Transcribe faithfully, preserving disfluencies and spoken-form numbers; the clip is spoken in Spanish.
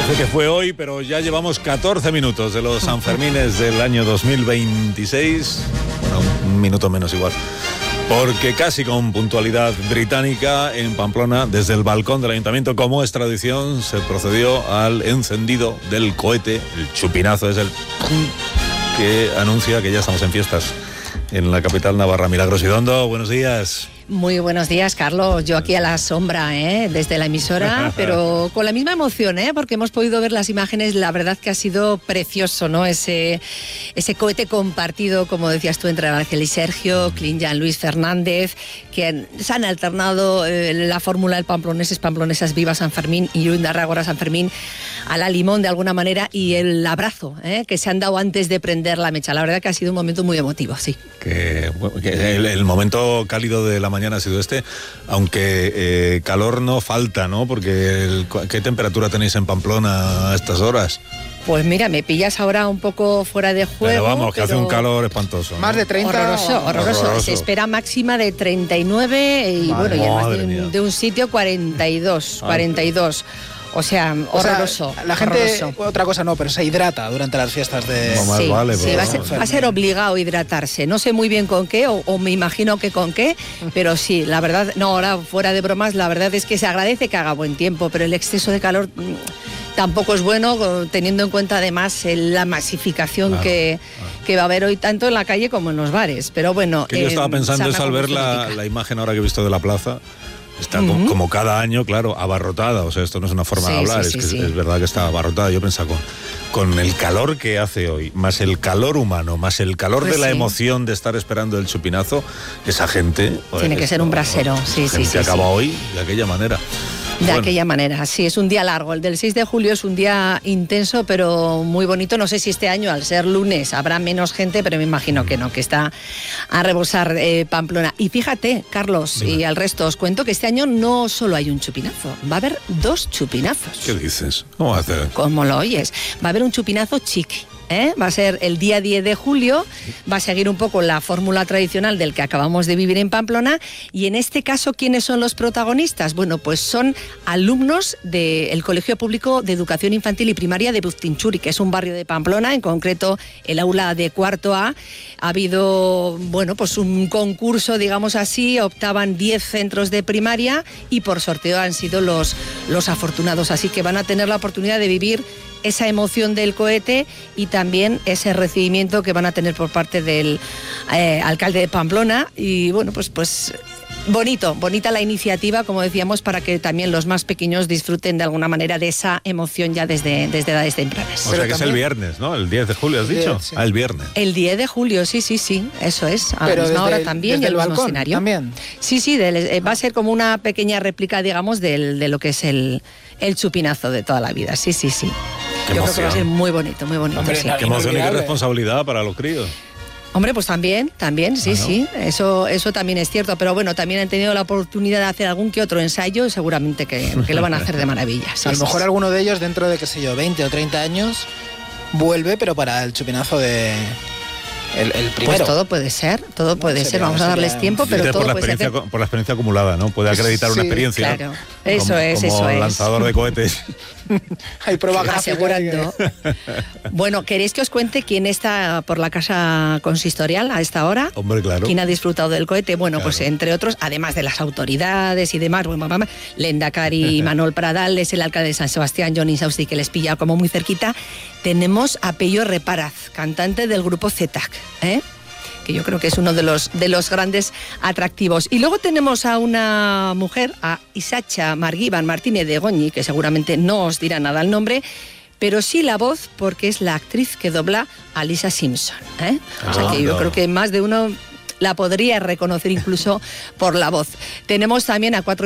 Parece que fue hoy, pero ya llevamos catorce minutos de los Sanfermines del año dos mil veintiséis. Bueno, un minuto menos igual. Porque casi con puntualidad británica, en Pamplona, desde el balcón del ayuntamiento, como es tradición, se procedió al encendido del cohete. El chupinazo es el pum que anuncia que ya estamos en fiestas en la capital navarra. Milagros Idondo, buenos días. Muy buenos días, Carlos. Yo aquí a la sombra, ¿eh? Desde la emisora, pero con la misma emoción, ¿eh? Porque hemos podido ver las imágenes. La verdad que ha sido precioso, ¿no? Ese, ese cohete compartido, como decías tú, entre Ángel y Sergio, Clinjan, Luis Fernández, que se han alternado eh, la fórmula del Pamploneses, Pamplonesas Viva San Fermín y Undarragora San Fermín a la limón de alguna manera, y el abrazo ¿eh? que se han dado antes de prender la mecha. La verdad que ha sido un momento muy emotivo, sí. Que, que el, el momento cálido de la mañana ha sido este, aunque eh, calor no falta, ¿no? Porque el, ¿qué temperatura tenéis en Pamplona a estas horas? Pues mira, me pillas ahora un poco fuera de juego. Pero vamos, que pero hace un calor espantoso, ¿no? Más de treinta. Horroroso, horroroso. horroroso. Se espera máxima de treinta y nueve y Madre, bueno, y además de mía. un, de un sitio cuarenta y dos, cuarenta y dos. O sea, horroroso. O sea, la gente, horroroso. otra cosa no, pero se hidrata durante las fiestas de... No, más Sí, vale, sí, pero va, a ser, va a ser obligado a hidratarse. No sé muy bien con qué, o, o me imagino que con qué, pero sí, la verdad, no, ahora fuera de bromas, la verdad es que se agradece que haga buen tiempo, pero el exceso de calor mmm, tampoco es bueno, teniendo en cuenta además el, la masificación claro, que, claro. que va a haber hoy tanto en la calle como en los bares. Pero bueno... Que yo estaba eh, pensando eso al ver la, la imagen ahora que he visto de la plaza. Está uh-huh. como, como cada año, claro, abarrotada. O sea, esto no es una forma sí, de hablar, sí, es sí, que sí. Es, es verdad que está abarrotada. Yo pensaba, con, con el calor que hace hoy, más el calor humano, más el calor pues de la sí. emoción de estar esperando el chupinazo, esa gente... Tiene que es, ser un brasero, no, sí, sí, gente sí. acaba sí. hoy de aquella manera. De bueno. aquella manera, sí, es un día largo. El del seis de julio es un día intenso, pero muy bonito. No sé si este año, al ser lunes, habrá menos gente, pero me imagino que no, que está a rebosar eh, Pamplona. Y fíjate, Carlos, Dime. y al resto os cuento que este año no solo hay un chupinazo, va a haber dos chupinazos. ¿Qué dices? ¿Cómo va a hacer? Como lo oyes, va a haber un chupinazo chiqui. ¿Eh? Va a ser el día diez de julio, va a seguir un poco la fórmula tradicional del que acabamos de vivir en Pamplona, y en este caso, ¿quiénes son los protagonistas? Bueno, pues son alumnos del Colegio Público de Educación Infantil y Primaria de Bustinchuri, que es un barrio de Pamplona, en concreto el aula de cuarto A. Ha habido, bueno, pues un concurso, digamos así, optaban diez centros de primaria y por sorteo han sido los, los afortunados, así que van a tener la oportunidad de vivir esa emoción del cohete y también ese recibimiento que van a tener por parte del eh, alcalde de Pamplona. Y bueno, pues pues bonito, bonita la iniciativa, como decíamos, para que también los más pequeños disfruten de alguna manera de esa emoción ya desde, desde edades tempranas. O sea que es el viernes, ¿no? El diez de julio, ¿has dicho? Sí. Ah, el viernes. El diez de julio, sí, sí, sí, eso es. A Pero la misma hora el, también y el, el mismo balcón escenario. También. Sí, sí, del, eh, va a ser como una pequeña réplica, digamos, del, de lo que es el, el chupinazo de toda la vida. Sí, sí, sí. Qué Yo emoción. creo que va a ser muy bonito, muy bonito. Hombre, sí. no, Qué emoción y qué Inolvidable. responsabilidad para los críos. Hombre, pues también, también, sí, Bueno. sí, eso, eso también es cierto, pero bueno, también han tenido la oportunidad de hacer algún que otro ensayo y seguramente que, que lo van a hacer de maravilla. Sí, a lo sí, mejor sí. alguno de ellos, dentro de, qué sé yo, veinte o treinta años, vuelve, pero para el chupinazo de... El, el primero. Pues todo puede ser, todo puede sería- ser, vamos a darles sería- tiempo, pero Dices todo por la puede ser. experiencia, por la experiencia acumulada, ¿no? Puede acreditar una Sí, experiencia. claro. Eso como, es, como eso es. lanzador de cohetes. Hay prueba gráfica. Asegurando. Bueno, ¿queréis que os cuente quién está por la casa consistorial a esta hora? Hombre, claro. ¿Quién ha disfrutado del cohete? Bueno, Claro. pues entre otros, además de las autoridades y demás, bueno, mamá, Lendakari Manol Pradal, es el alcalde de San Sebastián, Johnny Sausti, que les pilla como muy cerquita. Tenemos a Pello Reparaz, cantante del grupo Zetac, ¿eh? que yo creo que es uno de los, de los grandes atractivos. Y luego tenemos a una mujer, a Isacha Marguiban Martínez de Goñi, que seguramente no os dirá nada el nombre, pero sí la voz, porque es la actriz que dobla a Lisa Simpson, ¿eh? O sea que yo creo que más de uno la podría reconocer incluso por la voz. Tenemos también a cuatro